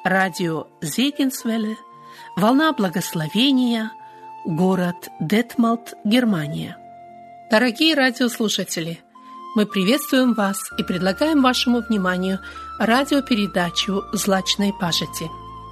радио Зегенсвелле, волна благословения, город Детмалт, Германия. Дорогие радиослушатели, мы приветствуем вас и предлагаем вашему вниманию радиопередачу «Злачной пажити».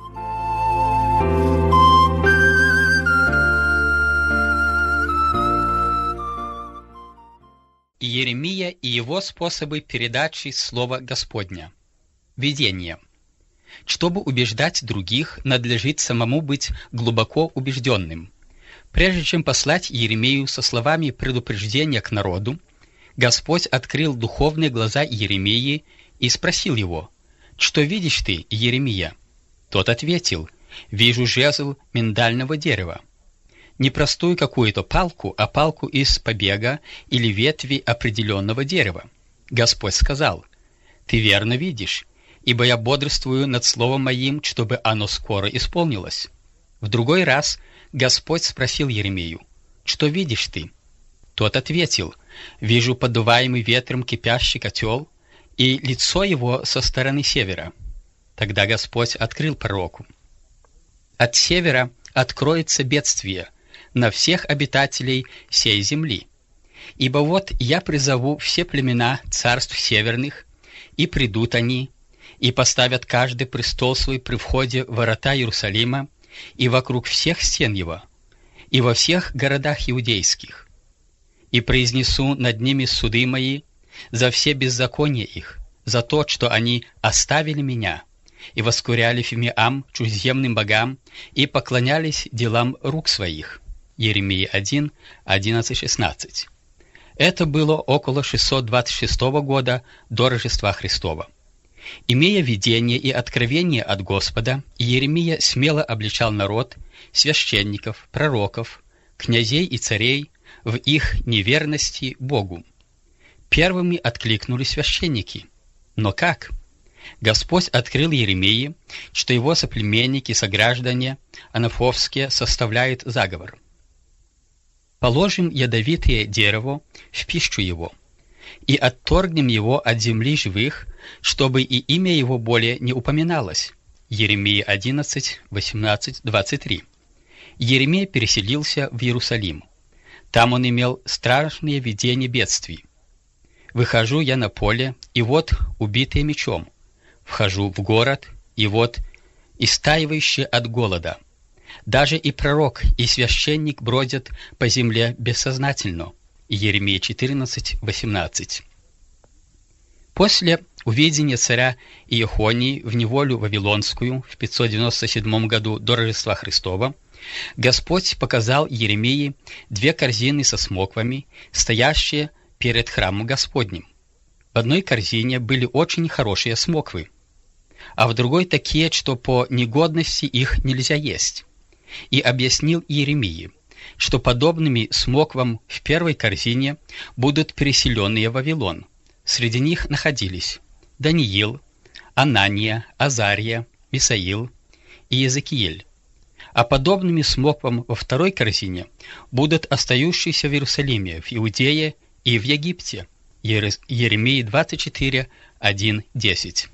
Иеремия и его способы передачи Слова Господня. Видение. Чтобы убеждать других, надлежит самому быть глубоко убежденным. Прежде чем послать Иеремию со словами предупреждения к народу, Господь открыл духовные глаза Иеремии и спросил его: «Что видишь ты, Иеремия?» Тот ответил: «Вижу жезл миндального дерева». Не простую какую-то палку, а палку из побега или ветви определенного дерева. Господь сказал: «Ты верно видишь, ибо я бодрствую над словом моим, чтобы оно скоро исполнилось». В другой раз Господь спросил Иеремию: «Что видишь ты?» Тот ответил: «Вижу подуваемый ветром кипящий котел, и лицо его со стороны севера». Тогда Господь открыл пророку: «От севера откроется бедствие на всех обитателей сей земли. Ибо вот я призову все племена царств северных, и придут они, и поставят каждый престол свой при входе в ворота Иерусалима и вокруг всех стен его, и во всех городах иудейских. И произнесу над ними суды мои за все беззакония их, за то, что они оставили меня, и воскуряли фимиам чужеземным богам, и поклонялись делам рук своих». Иеремия 1, 11-16. Это было около 626 года до Рождества Христова. Имея видение и откровение от Господа, Иеремия смело обличал народ, священников, пророков, князей и царей в их неверности Богу. Первыми откликнулись священники. Но как? Господь открыл Иеремии, что его соплеменники-сограждане анафовские составляют заговор. «Положим ядовитое дерево в пищу его, и отторгнем его от земли живых, чтобы и имя его более не упоминалось». Иеремия 11, 18, 23. Иеремия переселился в Иерусалим. Там он имел страшные видения бедствий. «Выхожу я на поле, и вот убитые мечом. Вхожу в город, и вот истаивающие от голода. Даже и пророк, и священник бродят по земле бессознательно». Иеремия 14, 18. После уведения царя Иехонии в неволю вавилонскую в 597 году до Рождества Христова Господь показал Иеремии 2 корзины со смоквами, стоящие перед храмом Господним. В одной корзине были очень хорошие смоквы, а в другой такие, что по негодности их нельзя есть. И объяснил Иеремии, что подобными смоквам в первой корзине будут переселенные в Вавилон. Среди них находились Даниил, Анания, Азария, Мисаил и Иезекииль. А подобными смоквам во второй корзине будут остающиеся в Иерусалиме, в Иудее и в Египте. Иеремии 24, 1, 10.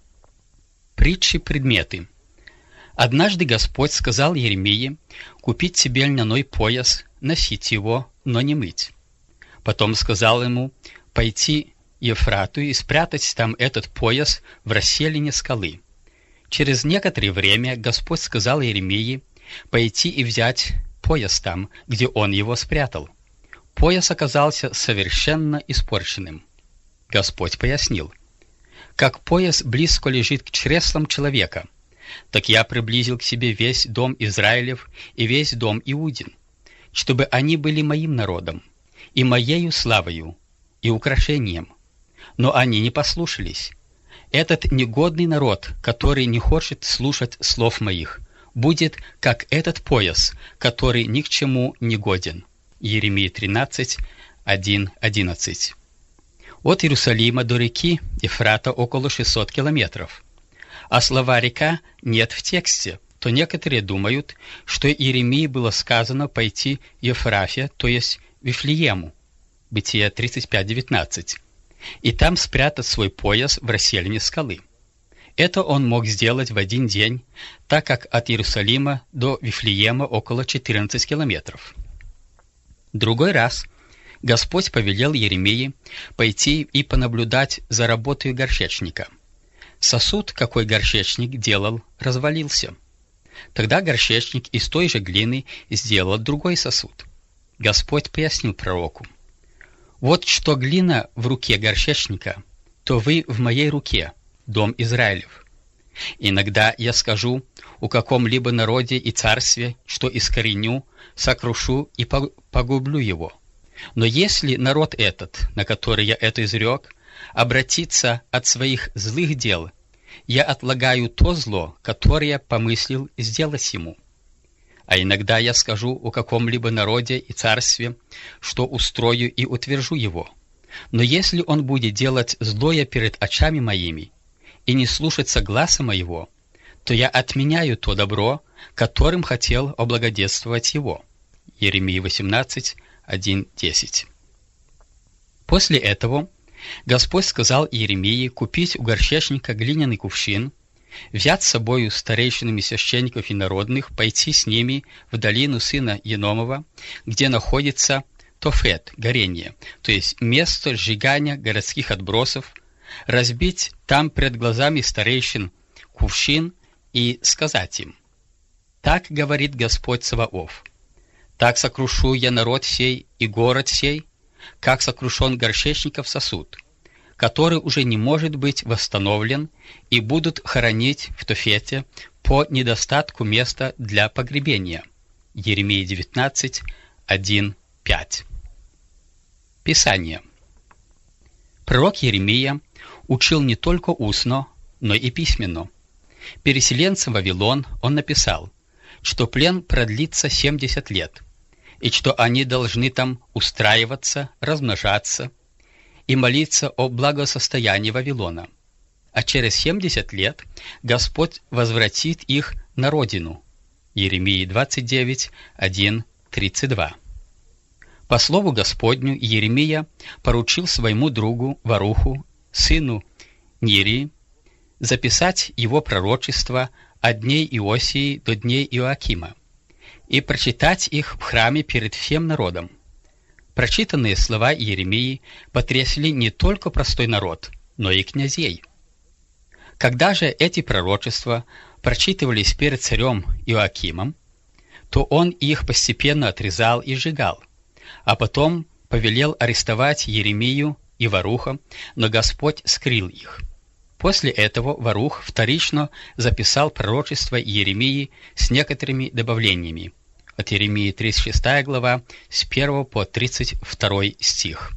Притчи-предметы. Однажды Господь сказал Иеремии купить себе льняной пояс, носить его, но не мыть. Потом сказал ему пойти Ефрату и спрятать там этот пояс в расселине скалы. Через некоторое время Господь сказал Иеремии пойти и взять пояс там, где он его спрятал. Пояс оказался совершенно испорченным. Господь пояснил: «Как пояс близко лежит к чреслам человека, так я приблизил к себе весь дом Израилев и весь дом Иудин, чтобы они были моим народом, и моею славою, и украшением. Но они не послушались. Этот негодный народ, который не хочет слушать слов моих, будет как этот пояс, который ни к чему не годен». Иеремия 13, 1, 11. От Иерусалима до реки Ефрата около 600 километров. А слова «река» нет в тексте, то некоторые думают, что Иеремии было сказано пойти в Ефрафе, то есть Вифлеему, Бытие 35:19, и там спрятать свой пояс в расселине скалы. Это он мог сделать в один день, так как от Иерусалима до Вифлеема около 14 километров. Другой раз Господь повелел Иеремии пойти и понаблюдать за работой горшечника. Сосуд, какой горшечник делал, развалился. Тогда горшечник из той же глины сделал другой сосуд. Господь пояснил пророку: «Вот что глина в руке горшечника, то вы в моей руке, дом Израилев. Иногда я скажу о каком-либо народе и царстве, что искореню, сокрушу и погублю его. Но если народ этот, на который я это изрек, обратится от своих злых дел, я отлагаю то зло, которое помыслил сделать ему. А иногда я скажу о каком-либо народе и царстве, что устрою и утвержу его. Но если он будет делать злое перед очами моими и не слушаться гласа моего, то я отменяю то добро, которым хотел облагодетельствовать его». Иеремия 18, 1-10. После этого Господь сказал Иеремии купить у горшечника глиняный кувшин, взять с собою старейшинами священников и народных, пойти с ними в долину сына Еномова, где находится Тофет, горение, то есть место сжигания городских отбросов, разбить там пред глазами старейшин кувшин и сказать им: «Так говорит Господь Саваоф: так сокрушу я народ сей и город сей, как сокрушен горшечников сосуд, который уже не может быть восстановлен, и будут хоронить в Тофете по недостатку места для погребения». Иеремия 19, 1-5. Писание. Пророк Иеремия учил не только устно, но и письменно. Переселенцам в Вавилон он написал, что плен продлится 70 лет, и что они должны там устраиваться, размножаться и молиться о благосостоянии Вавилона. А через 70 лет Господь возвратит их на родину. Иеремия 29, 1-32. По слову Господню Иеремия поручил своему другу Варуху, сыну Нирии, записать его пророчества от дней Иосии до дней Иоакима и прочитать их в храме перед всем народом. Прочитанные слова Иеремии потрясли не только простой народ, но и князей. Когда же эти пророчества прочитывались перед царем Иоакимом, то он их постепенно отрезал и сжигал, а потом повелел арестовать Иеремию и Варуха, но Господь скрыл их. После этого Варух вторично записал пророчество Иеремии с некоторыми добавлениями. От Иеремии 36 глава, с 1 по 32 стих.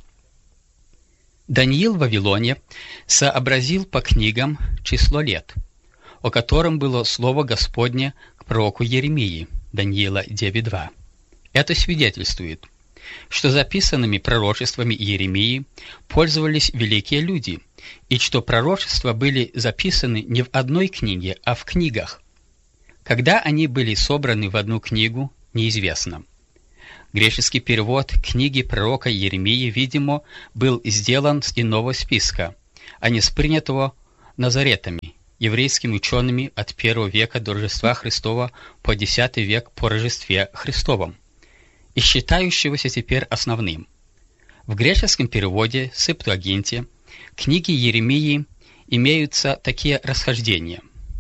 Даниил в Вавилоне сообразил по книгам число лет, о котором было слово Господне к пророку Иеремии, Даниила 9.2. Это свидетельствует, что записанными пророчествами Иеремии пользовались великие люди, и что пророчества были записаны не в одной книге, а в книгах. Когда они были собраны в одну книгу, неизвестно. Греческий перевод книги пророка Иеремии, видимо, был сделан с иного списка, а не с принятого назаретами, еврейскими учеными от 1 века до Рождества Христова по 10 век по Рождестве Христовом, и считающегося теперь основным. В греческом переводе Септуагинте книги Иеремии имеются такие расхождения.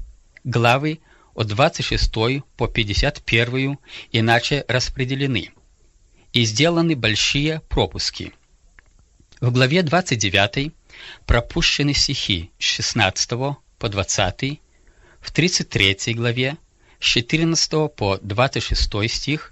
Главы от 26 по 51 иначе распределены, и сделаны большие пропуски. В главе 29 пропущены стихи с 16 по 20, в 33 главе с 14 по 26 стих,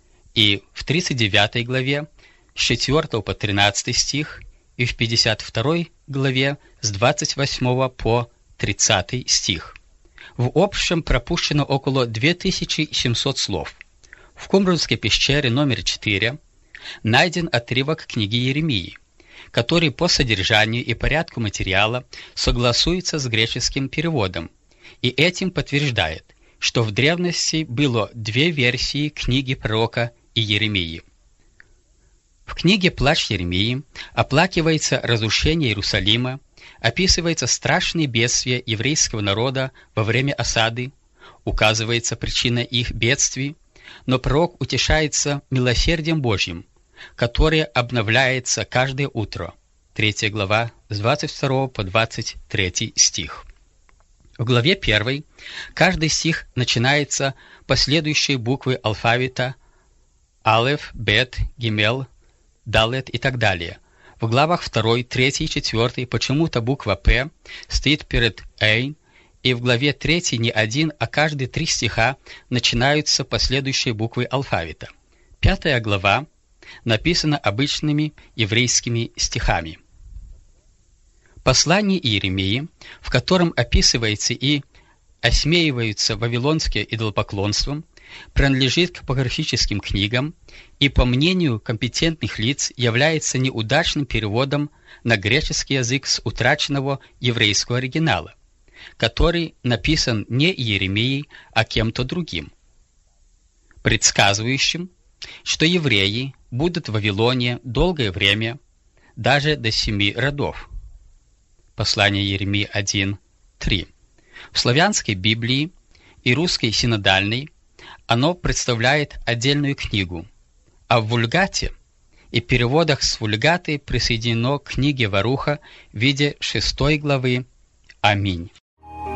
и в 39 главе с 4 по 13 стих, и в 52 главе с 28 по 30 стих. В общем пропущено около 2700 слов. В Кумранской пещере номер 4 найден отрывок книги Иеремии, который по содержанию и порядку материала согласуется с греческим переводом, и этим подтверждает, что в древности было две версии книги пророка Иеремии. В книге «Плач Иеремии» оплакивается разрушение Иерусалима, описывается страшные бедствия еврейского народа во время осады, указывается причина их бедствий, но пророк утешается милосердием Божьим, которое обновляется каждое утро. 3 глава, с 22 по 23 стих. В главе 1 каждый стих начинается последующей буквы алфавита Алеф, Бет, Гимел, Далет и так далее. В главах 2, 3 и 4 почему-то буква П стоит перед Эйн, и в главе 3 не один, а каждые 3 стиха начинаются последующей буквой алфавита. 5 глава написана обычными еврейскими стихами. Послание Иеремии, в котором описывается и осмеиваются вавилонское идолопоклонство, принадлежит к апокрифическим книгам и, по мнению компетентных лиц, является неудачным переводом на греческий язык с утраченного еврейского оригинала, который написан не Иеремией, а кем-то другим, предсказывающим, что евреи будут в Вавилоне долгое время, даже до 7 родов. Послание Иеремии 1:3. В славянской Библии и русской синодальной оно представляет отдельную книгу, а в Вульгате и переводах с Вульгаты присоединено к книге Варуха в виде 6 главы. Аминь.